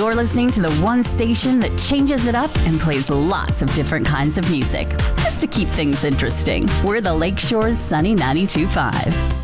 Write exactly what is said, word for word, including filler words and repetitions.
You're listening to the one station that changes it up and plays lots of different kinds of music, just to keep things interesting. We're the Lakeshore's Sunny ninety-two point five.